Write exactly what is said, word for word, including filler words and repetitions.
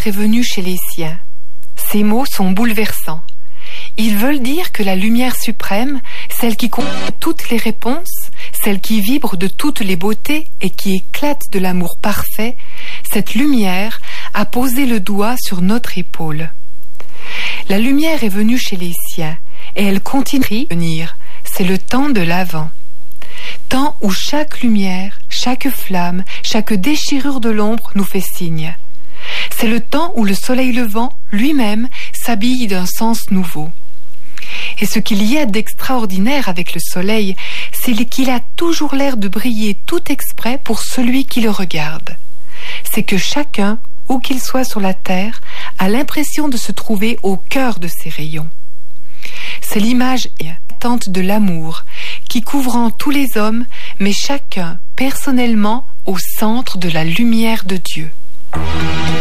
lumière est venue chez les siens. Ces mots sont bouleversants. Ils veulent dire que la lumière suprême, celle qui contient toutes les réponses, celle qui vibre de toutes les beautés et qui éclate de l'amour parfait, cette lumière a posé le doigt sur notre épaule. La lumière est venue chez les siens et elle continue à venir. C'est le temps de l'Avent. Temps où chaque lumière, chaque flamme, chaque déchirure de l'ombre nous fait signe. C'est le temps où le soleil levant lui-même s'habille d'un sens nouveau. Et ce qu'il y a d'extraordinaire avec le soleil, c'est qu'il a toujours l'air de briller tout exprès pour celui qui le regarde. C'est que chacun, où qu'il soit sur la terre, a l'impression de se trouver au cœur de ses rayons. C'est l'image latente de l'amour qui couvrant tous les hommes, mais chacun personnellement au centre de la lumière de Dieu.